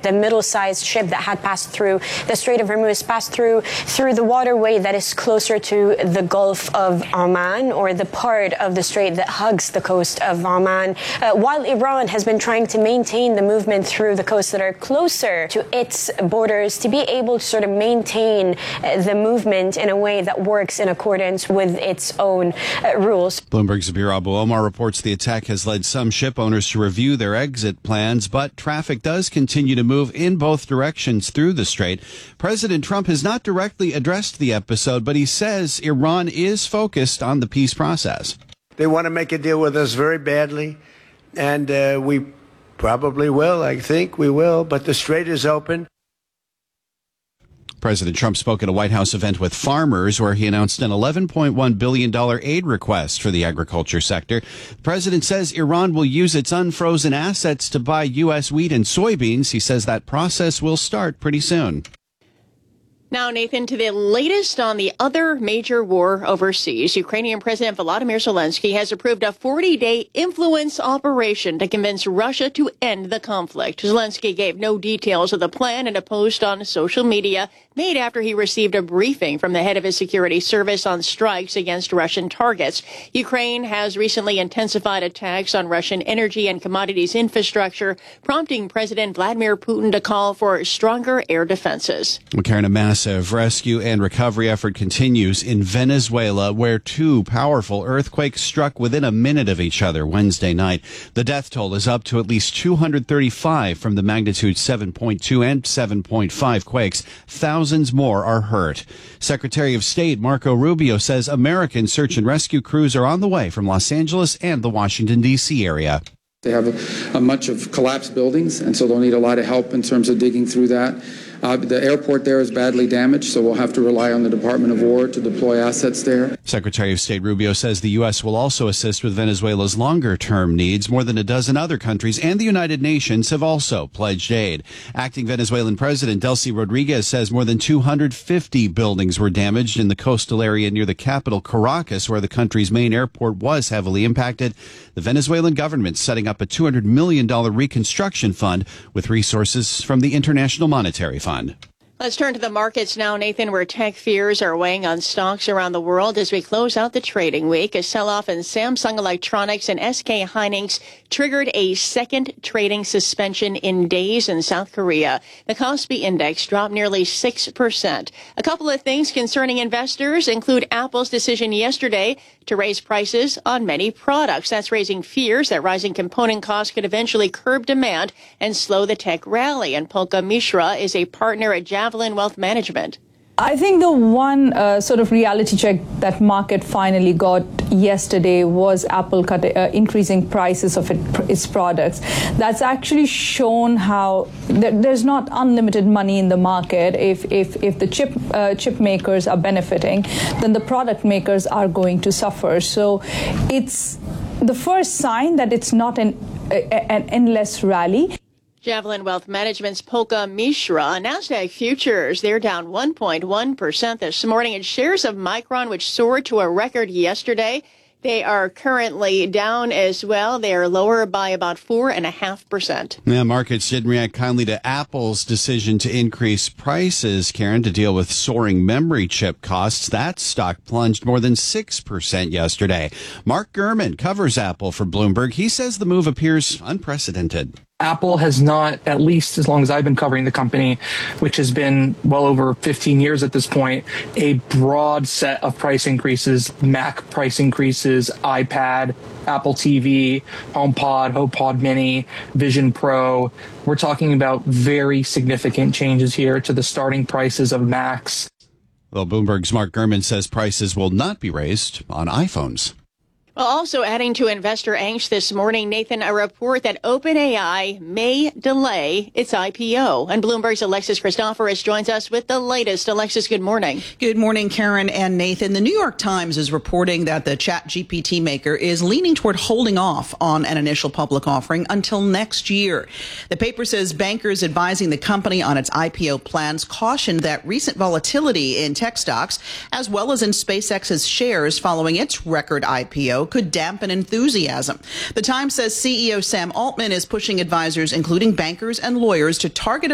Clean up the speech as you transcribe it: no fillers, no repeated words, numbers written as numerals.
The middle-sized ship that had passed through the Strait of Hormuz passed through the waterway that is closer to the Gulf of Oman, or the part of the strait that hugs the coast of Oman, while Iran has been trying to maintain the movement through the coasts that are closer to its borders to be able to sort of maintain the movement in a way that works in accordance with its own rules. Bloomberg's Zabir Abu Omar reports the attack has led some ship owners to review their exit plans, but traffic does continue to move in both directions through the strait. President Trump has not directly addressed the episode, but he says Iran is focused on the peace process. They want to make a deal with us very badly, and we probably will. I think we will, but the strait is open. President Trump spoke at a White House event with farmers where he announced an $11.1 billion aid request for the agriculture sector. The president says Iran will use its unfrozen assets to buy U.S. wheat and soybeans. He says that process will start pretty soon. Now, Nathan, to the latest on the other major war overseas, Ukrainian President Volodymyr Zelensky has approved a 40-day influence operation to convince Russia to end the conflict. Zelensky gave no details of the plan in a post on social media made after he received a briefing from the head of his security service on strikes against Russian targets. Ukraine has recently intensified attacks on Russian energy and commodities infrastructure, prompting President Vladimir Putin to call for stronger air defenses. Karen, a massive rescue and recovery effort continues in Venezuela, where two powerful earthquakes struck within a minute of each other Wednesday night. The death toll is up to at least 235 from the magnitude 7.2 and 7.5 quakes. Thousands more are hurt. Secretary of State Marco Rubio says American search and rescue crews are on the way from Los Angeles and the Washington, D.C. area. They have a much of collapsed buildings, and so they'll need a lot of help in terms of digging through that. The airport there is badly damaged, so we'll have to rely on the Department of War to deploy assets there. Secretary of State Rubio says the U.S. will also assist with Venezuela's longer-term needs. More than a dozen other countries and the United Nations have also pledged aid. Acting Venezuelan President Delcy Rodriguez says more than 250 buildings were damaged in the coastal area near the capital, Caracas, where the country's main airport was heavily impacted. The Venezuelan government setting up a $200 million reconstruction fund with resources from the International Monetary Fund. Let's turn to the markets now, Nathan, where tech fears are weighing on stocks around the world as we close out the trading week. A sell-off in Samsung Electronics and SK Hynix triggered a second trading suspension in days in South Korea. The Kospi index dropped nearly 6%. A couple of things concerning investors include Apple's decision yesterday to raise prices on many products. That's raising fears that rising component costs could eventually curb demand and slow the tech rally. And Polka Mishra is a partner at Javelin Wealth Management. I think the one sort of reality check that market finally got yesterday was Apple increasing prices of its products. That's actually shown how there's not unlimited money in the market. If the chip makers are benefiting, then the product makers are going to suffer. So it's the first sign that it's not an endless rally. Javelin Wealth Management's Polka Mishra. NASDAQ futures, they're down 1.1% this morning. And shares of Micron, which soared to a record yesterday, they are currently down as well. They are lower by about 4.5%. Yeah, markets didn't react kindly to Apple's decision to increase prices, Karen, to deal with soaring memory chip costs. That stock plunged more than 6% yesterday. Mark Gurman covers Apple for Bloomberg. He says the move appears unprecedented. Apple has not, at least as long as I've been covering the company, which has been well over 15 years at this point, a broad set of price increases, Mac price increases, iPad, Apple TV, HomePod Mini, Vision Pro. We're talking about very significant changes here to the starting prices of Macs. Well, Bloomberg's Mark Gurman says prices will not be raised on iPhones. Well, also adding to investor angst this morning, Nathan, a report that OpenAI may delay its IPO. And Bloomberg's Alexis Christoforous joins us with the latest. Alexis, good morning. Good morning, Karen and Nathan. The New York Times is reporting that the ChatGPT maker is leaning toward holding off on an initial public offering until next year. The paper says bankers advising the company on its IPO plans cautioned that recent volatility in tech stocks, as well as in SpaceX's shares following its record IPO, could dampen enthusiasm. The Times says CEO Sam Altman is pushing advisors, including bankers and lawyers, to target